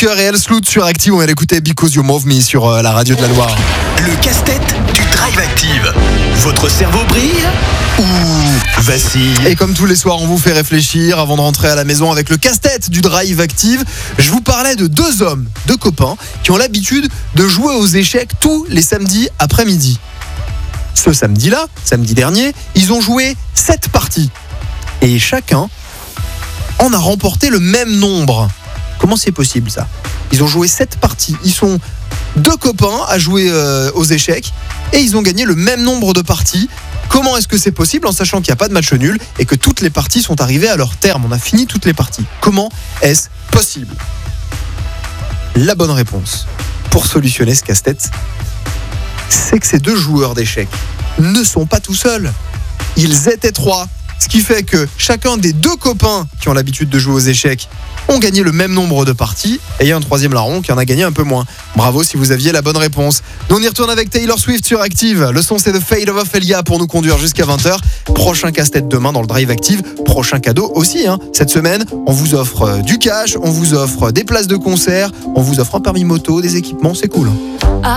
Walker et Elsloot sur Active. On va l'écouter Because You Move Me sur la radio de la Loire. Le casse-tête du Drive Active. Votre cerveau brille ou vacille? Et comme tous les soirs, on vous fait réfléchir avant de rentrer à la maison avec le casse-tête du Drive Active. Je vous parlais de deux copains qui ont l'habitude de jouer aux échecs tous les samedis après-midi. Ce samedi-là, samedi dernier, ils ont joué 7 parties. Et chacun en a remporté le même nombre. Comment c'est possible ça? Ils ont joué 7 parties. Ils sont 2 copains à jouer aux échecs et ils ont gagné le même nombre de parties. Comment est-ce que c'est possible en sachant qu'il n'y a pas de match nul et que toutes les parties sont arrivées à leur terme? On a fini toutes les parties. Comment est-ce possible? La bonne réponse pour solutionner ce casse-tête, c'est que ces 2 joueurs d'échecs ne sont pas tout seuls. Ils étaient 3. Ce qui fait que chacun des 2 copains qui ont l'habitude de jouer aux échecs ont gagné le même nombre de parties et il y a un troisième larron qui en a gagné un peu moins. Bravo si vous aviez la bonne réponse. Nous on y retourne avec Taylor Swift sur Active. Le son c'est The Fade of Ophelia pour nous conduire jusqu'à 20h. Prochain casse-tête demain dans le Drive Active. Prochain cadeau aussi. Cette semaine, on vous offre du cash, on vous offre des places de concert, on vous offre un permis moto, des équipements, c'est cool.